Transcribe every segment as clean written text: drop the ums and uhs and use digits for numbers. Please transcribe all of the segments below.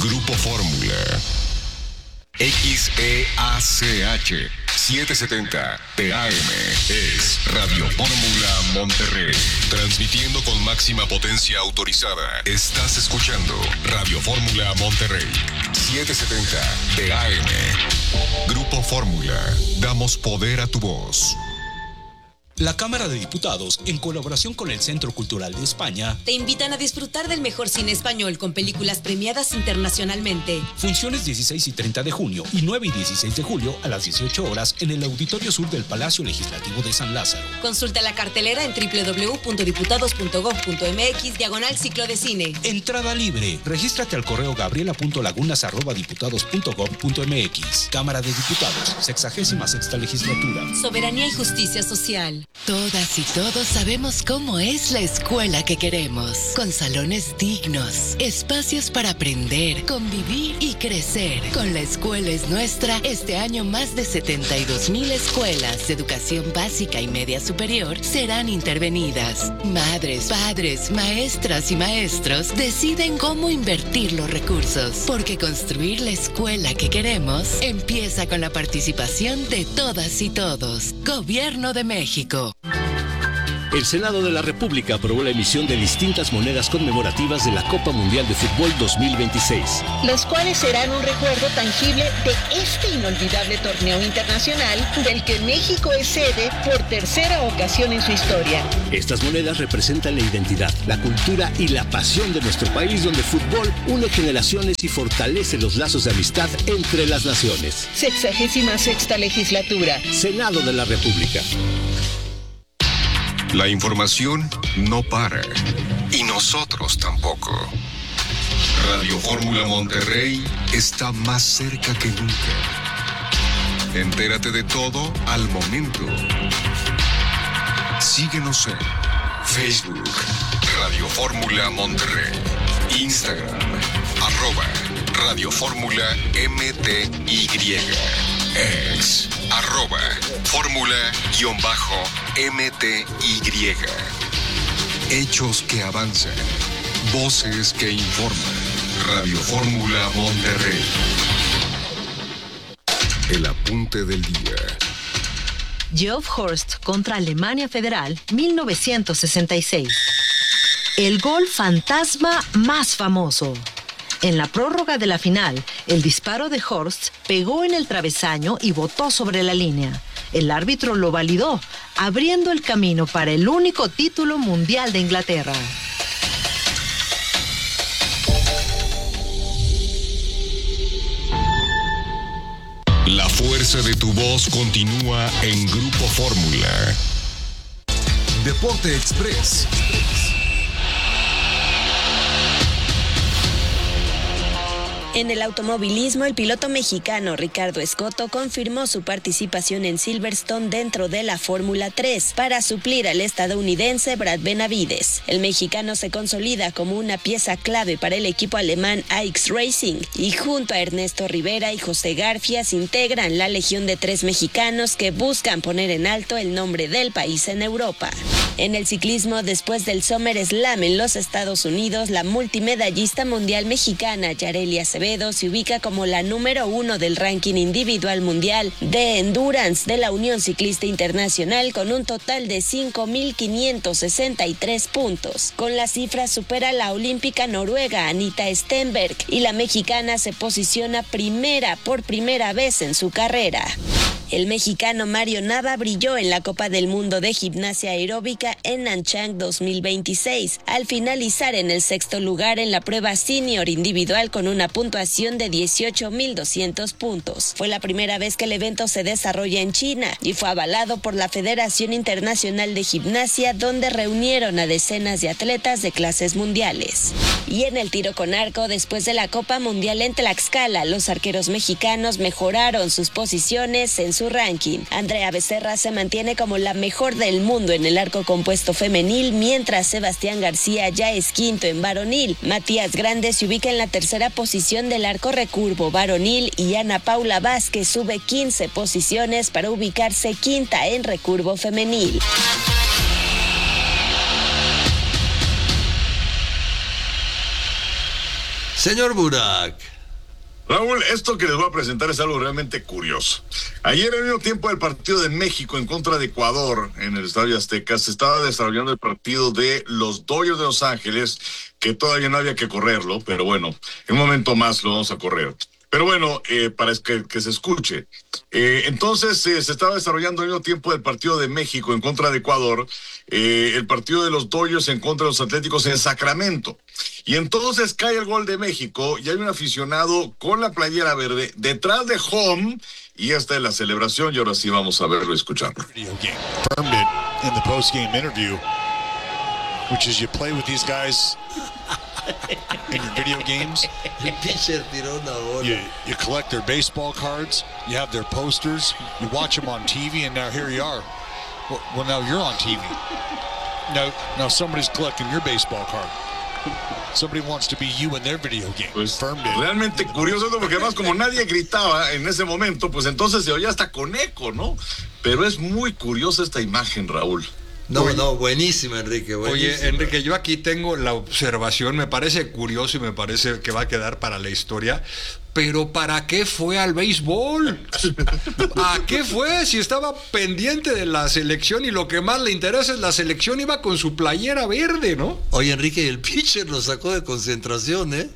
Grupo Fórmula. XEACH 770 TAM es Radio Fórmula Monterrey. Transmitiendo con máxima potencia autorizada. Estás escuchando Radio Fórmula Monterrey 770 TAM. Grupo Fórmula. Damos poder a tu voz. La Cámara de Diputados, en colaboración con el Centro Cultural de España, te invitan a disfrutar del mejor cine español con películas premiadas internacionalmente. Funciones 16 y 30 de junio y 9 y 16 de julio a las 18 horas en el Auditorio Sur del Palacio Legislativo de San Lázaro. Consulta la cartelera en www.diputados.gov.mx/ciclo de cine. Entrada libre. Regístrate al correo gabriela.lagunas@diputados.gov.mx. Cámara de Diputados, 66ª Legislatura. Soberanía y justicia social. Todas y todos sabemos cómo es la escuela que queremos, con salones dignos, espacios para aprender, convivir y crecer. Con La Escuela es Nuestra, este año más de 72,000 escuelas de educación básica y media superior serán intervenidas. Madres, padres, maestras y maestros deciden cómo invertir los recursos, porque construir la escuela que queremos empieza con la participación de todas y todos. Gobierno de México. El Senado de la República aprobó la emisión de distintas monedas conmemorativas de la Copa Mundial de Fútbol 2026. Los cuales serán un recuerdo tangible de este inolvidable torneo internacional del que México es sede por tercera ocasión en su historia. Estas monedas representan la identidad, la cultura y la pasión de nuestro país, donde el fútbol une generaciones y fortalece los lazos de amistad entre las naciones. 66ª Legislatura. Senado de la República. La información no para. Y nosotros tampoco. Radio Fórmula Monterrey está más cerca que nunca. Entérate de todo al momento. Síguenos en Facebook, Radio Fórmula Monterrey. Instagram, @Radio Fórmula MTY. Ex, @Fórmula_MTY. Hechos que avanzan. Voces que informan. Radio Fórmula Monterrey. El apunte del día. Geoff Hurst contra Alemania Federal, 1966. El gol fantasma más famoso. En la prórroga de la final, el disparo de Hurst pegó en el travesaño y botó sobre la línea. El árbitro lo validó, abriendo el camino para el único título mundial de Inglaterra. La fuerza de tu voz continúa en Grupo Fórmula. Deporte Express. En el automovilismo, el piloto mexicano Ricardo Escoto confirmó su participación en Silverstone dentro de la Fórmula 3 para suplir al estadounidense Brad Benavides. El mexicano se consolida como una pieza clave para el equipo alemán AX Racing y junto a Ernesto Rivera y José Garfias integran la legión de 3 mexicanos que buscan poner en alto el nombre del país en Europa. En el ciclismo, después del SummerSlam en los Estados Unidos, la multimedallista mundial mexicana Yareli Acevedo se ubica como la número 1 del ranking individual mundial de endurance de la Unión Ciclista Internacional con un total de 5,563 puntos. Con la cifra supera la olímpica noruega Anita Stenberg y la mexicana se posiciona primera por primera vez en su carrera. El mexicano Mario Nava brilló en la Copa del Mundo de Gimnasia Aeróbica en Nanchang 2026, al finalizar en el 6º lugar en la prueba senior individual con una puntuación de 18,200 puntos. Fue la primera vez que el evento se desarrolla en China y fue avalado por la Federación Internacional de Gimnasia, donde reunieron a decenas de atletas de clases mundiales. Y en el tiro con arco, después de la Copa Mundial en Tlaxcala, los arqueros mexicanos mejoraron sus posiciones en su ranking. Andrea Becerra se mantiene como la mejor del mundo en el arco compuesto femenil, mientras Sebastián García ya es quinto en varonil. Matías Grande se ubica en la tercera posición del arco recurvo varonil y Ana Paula Vázquez sube 15 posiciones para ubicarse quinta en recurvo femenil. Señor Burak. Raúl, esto que les voy a presentar es algo realmente curioso. Ayer, al mismo tiempo del partido de México en contra de Ecuador en el Estadio Azteca, se estaba desarrollando el partido de los Dodgers de Los Ángeles, que todavía no había que correrlo, pero bueno, en un momento más lo vamos a correr. Pero bueno, para que se escuche. Entonces, se estaba desarrollando al mismo tiempo del partido de México en contra de Ecuador, el partido de los Dodgers en contra de los Atléticos en Sacramento. Y entonces cae el gol de México y hay un aficionado con la playera verde detrás de home y esta es la celebración y ahora sí vamos a verlo y escucharlo. Confirmed it in the post-game interview, which is you play with these guys in your video games. El pitcher tiró una bola. You collect their baseball cards, you have their posters, you watch them on TV, and now here you are. Well, now you're on TV. Now somebody's collecting your baseball card. Somebody wants to be you in their video game. Pues realmente curioso esto, porque además como nadie gritaba en ese momento, pues entonces se oía hasta con eco, ¿no? Pero es muy curiosa esta imagen, Raúl. No, buenísima, Enrique. Buenísima. Oye, Enrique, yo aquí tengo la observación, me parece curioso y me parece que va a quedar para la historia. Pero ¿para qué fue al béisbol? ¿A qué fue? Si estaba pendiente de la selección y lo que más le interesa es la selección, iba con su playera verde, ¿no? Oye, Enrique, el pitcher lo sacó de concentración, ¿eh?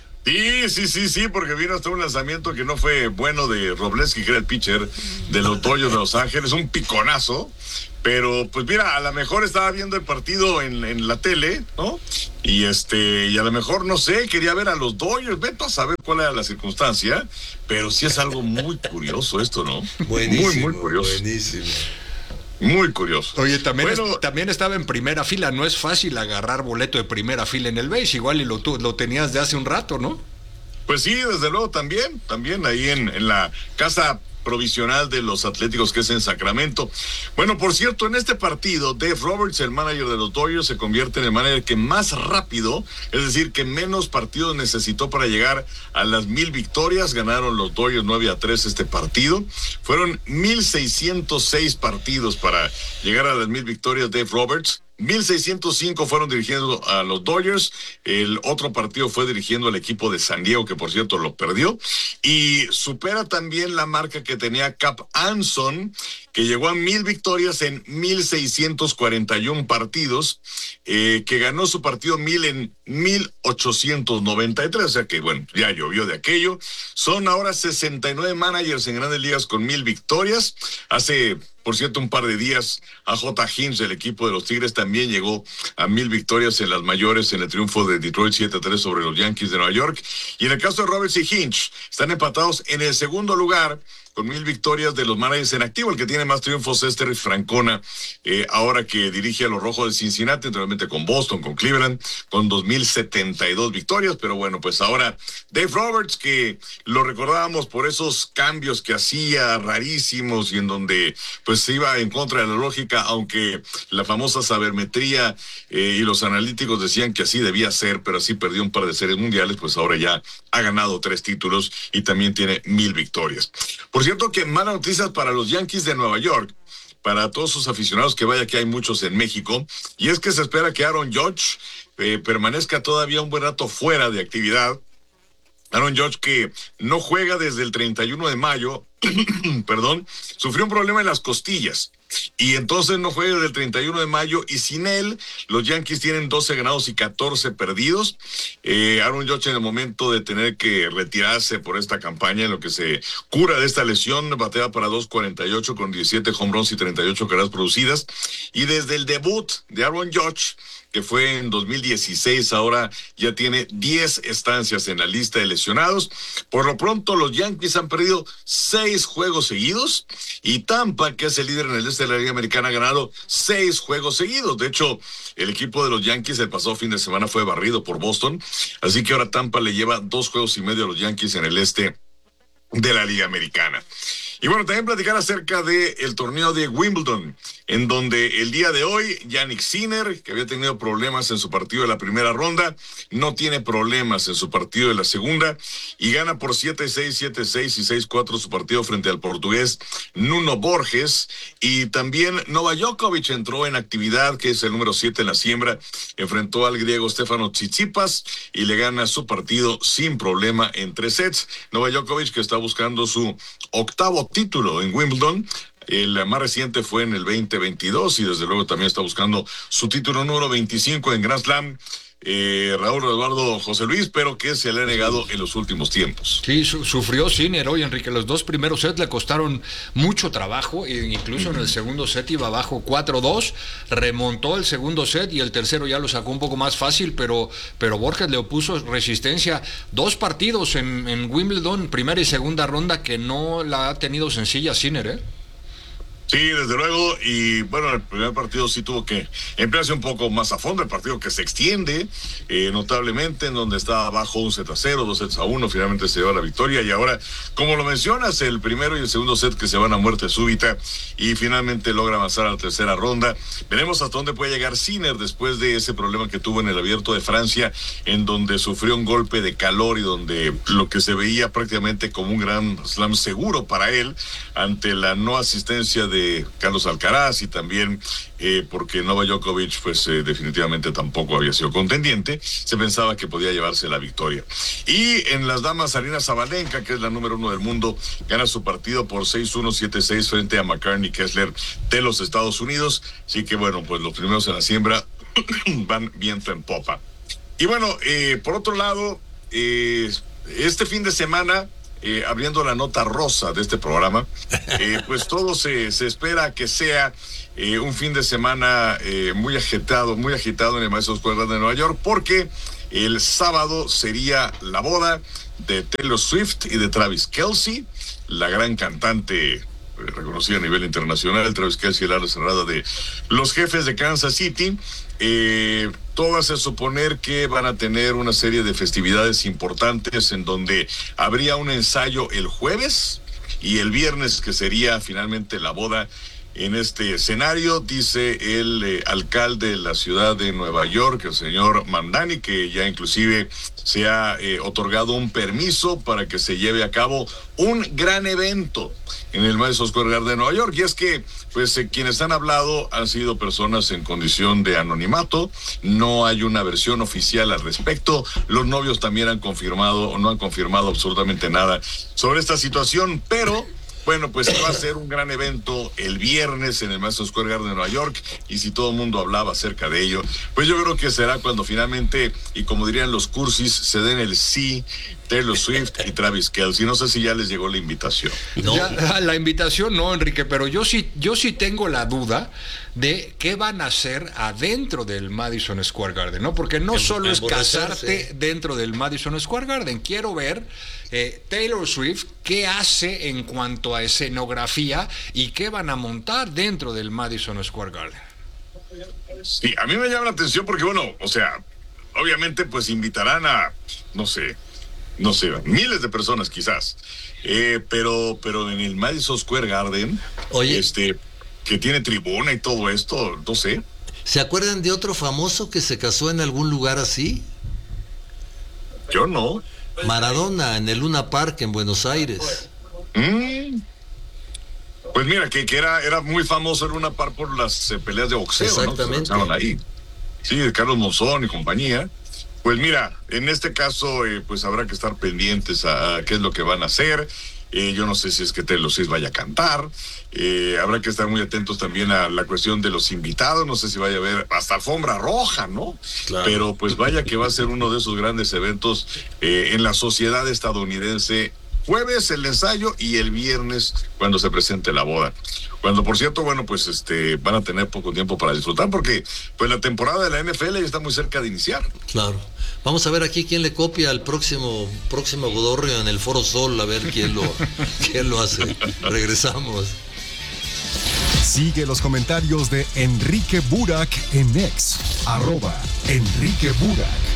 Sí, porque vino hasta un lanzamiento que no fue bueno de Robleski, que era el pitcher de los Dodgers de Los Ángeles, un piconazo, pero pues mira, a lo mejor estaba viendo el partido en la tele, ¿no? Y a lo mejor, no sé, quería ver a los Dodgers, vete a saber cuál era la circunstancia, pero sí es algo muy curioso esto, ¿no? Buenísimo, muy curioso. Buenísimo. Muy curioso. Oye, también estaba en primera fila. No es fácil agarrar boleto de primera fila en el béis. Igual y lo tenías de hace un rato, ¿no? Pues sí, desde luego también ahí en la casa provisional de los Atléticos, que es en Sacramento. Bueno, por cierto, en este partido, Dave Roberts, el manager de los Dodgers, se convierte en el manager que más rápido, es decir, que menos partidos necesitó para llegar a las 1,000 victorias. Ganaron los Dodgers 9-3 este partido. Fueron 1,606 partidos para llegar a las 1,000 victorias. Dave Roberts, 1,605 fueron dirigiendo a los Dodgers. El otro partido fue dirigiendo al equipo de San Diego, que por cierto lo perdió. Y supera también la marca que tenía Cap Anson, que llegó a 1,000 victorias en 1,641 partidos, que ganó su partido 1,000 en 1,893. O sea que, bueno, ya llovió de aquello. Son ahora 69 managers en Grandes Ligas con 1,000 victorias. Hace, por cierto, un par de días, a J. Hinch, del equipo de los Tigres, también llegó a 1,000 victorias en las mayores en el triunfo de Detroit 7-3 sobre los Yankees de Nueva York. Y en el caso de Roberts y Hinch, están empatados en el segundo lugar con 1,000 victorias de los managers en activo. El que tiene más triunfos es Terry Francona, ahora que dirige a los Rojos de Cincinnati, anteriormente con Boston, con Cleveland, con 2,072 victorias. Pero bueno, pues ahora Dave Roberts, que lo recordábamos por esos cambios que hacía rarísimos y en donde pues se iba en contra de la lógica, aunque la famosa sabermetría y los analíticos decían que así debía ser, pero así perdió un par de series mundiales, pues ahora ya ha ganado 3 títulos y también tiene 1,000 victorias. Por cierto que malas noticias para los Yankees de Nueva York, para todos sus aficionados, que vaya que hay muchos en México, y es que se espera que Aaron Judge permanezca todavía un buen rato fuera de actividad. Aaron Judge, que no juega desde el 31 de mayo, perdón, sufrió un problema en las costillas y entonces no juega desde el 31 de mayo y sin él los Yankees tienen 12 ganados y 14 perdidos. Aaron Judge, en el momento de tener que retirarse por esta campaña, en lo que se cura de esta lesión, batea para 2.48 con 17 home runs y 38 carreras producidas, y desde el debut de Aaron Judge, que fue en 2016, ahora ya tiene 10 estancias en la lista de lesionados. Por lo pronto, los Yankees han perdido 6 juegos seguidos y Tampa, que es el líder en el este de la Liga Americana, ha ganado 6 juegos seguidos. De hecho, el equipo de los Yankees el pasado fin de semana fue barrido por Boston, así que ahora Tampa le lleva 2 juegos y medio a los Yankees en el este de la Liga Americana. Y bueno, también platicar acerca del torneo de Wimbledon, en donde el día de hoy, Jannik Sinner, que había tenido problemas en su partido de la primera ronda, no tiene problemas en su partido de la segunda, y gana por 7-6, 7-6 y 6-4 su partido frente al portugués Nuno Borges. Y también Novak Djokovic entró en actividad, que es el número 7 en la siembra, enfrentó al griego Stefanos Tsitsipas y le gana su partido sin problema en 3 sets. Novak Djokovic, que está buscando su 8º título en Wimbledon. El más reciente fue en el 2022 y desde luego también está buscando su título número 25 en Grand Slam. Raúl Eduardo José Luis, pero que se le ha negado en los últimos tiempos. Sí, sufrió Sinner hoy, Enrique. Los 2 primeros sets le costaron mucho trabajo, e incluso en el segundo set iba abajo 4-2, remontó el segundo set y el tercero ya lo sacó un poco más fácil, pero Borges le opuso resistencia. 2 partidos en Wimbledon, primera y segunda ronda, que no la ha tenido sencilla Sinner, ¿eh? Sí, desde luego, y bueno, el primer partido sí tuvo que emplearse un poco más a fondo, el partido que se extiende notablemente, en donde está abajo 1-0, 2-1, finalmente se lleva la victoria, y ahora, como lo mencionas, el primero y el segundo set que se van a muerte súbita, y finalmente logra avanzar a la tercera ronda. Veremos hasta dónde puede llegar Sinner después de ese problema que tuvo en el Abierto de Francia, en donde sufrió un golpe de calor y donde lo que se veía prácticamente como un gran slam seguro para él, ante la no asistencia de Carlos Alcaraz y también porque Novak Djokovic pues definitivamente tampoco había sido contendiente, se pensaba que podía llevarse la victoria. Y en las damas, Aryna Sabalenka, que es la número 1 del mundo, gana su partido por 6-1, 7-6 frente a McCartney Kessler de los Estados Unidos. Así que bueno, pues los primeros en la siembra van viento en popa. Y bueno, por otro lado, este fin de semana, abriendo la nota rosa de este programa, pues todo se espera que sea un fin de semana muy agitado en el Madison Square Garden de Nueva York, porque el sábado sería la boda de Taylor Swift y de Travis Kelce, la gran cantante reconocida a nivel internacional. Travis Kelce, el ala cerrada de los Jefes de Kansas City. Todo hace suponer que van a tener una serie de festividades importantes, en donde habría un ensayo el jueves y el viernes, que sería finalmente la boda. En este escenario, dice el alcalde de la ciudad de Nueva York, el señor Mamdani, que ya inclusive se ha otorgado un permiso para que se lleve a cabo un gran evento en el Madison Square Garden de Nueva York. Y es que pues quienes han hablado han sido personas en condición de anonimato, no hay una versión oficial al respecto. Los novios también han confirmado o no han confirmado absolutamente nada sobre esta situación, pero bueno, pues va a ser un gran evento el viernes en el Madison Square Garden de Nueva York, y si todo el mundo hablaba acerca de ello, pues yo creo que será cuando finalmente, y como dirían los cursis, se den el sí Taylor Swift y Travis Kelce. No sé si ya les llegó la invitación. No. Ya, la invitación no, Enrique, pero yo sí tengo la duda de qué van a hacer adentro del Madison Square Garden, ¿no? Porque no solo es casarte dentro del Madison Square Garden. Quiero ver Taylor Swift qué hace en cuanto a escenografía y qué van a montar dentro del Madison Square Garden. Sí, a mí me llama la atención porque, bueno, o sea, obviamente pues invitarán a, no sé, miles de personas quizás, pero en el Madison Square Garden, oye, que tiene tribuna y todo esto, no sé. ¿Se acuerdan de otro famoso que se casó en algún lugar así? Yo no. Maradona, en el Luna Park en Buenos Aires. Pues mira, que era muy famoso el Luna Park por las peleas de boxeo. Exactamente, ¿no? Ahí. Sí, de Carlos Monzón y compañía. Pues mira, en este caso, pues habrá que estar pendientes a qué es lo que van a hacer. Yo no sé si es que Taylor Swift vaya a cantar. Habrá que estar muy atentos también a la cuestión de los invitados. No sé si vaya a haber hasta alfombra roja, ¿no? Claro. Pero pues vaya que va a ser uno de esos grandes eventos en la sociedad estadounidense. Jueves el ensayo y el viernes cuando se presente la boda. Cuando, por cierto, bueno, pues van a tener poco tiempo para disfrutar, porque pues la temporada de la NFL ya está muy cerca de iniciar. Claro. Vamos a ver aquí quién le copia al próximo Bodorrio en el Foro Sol, a ver quién lo hace. Regresamos. Sigue los comentarios de Enrique Burak en X, @Enrique Burak.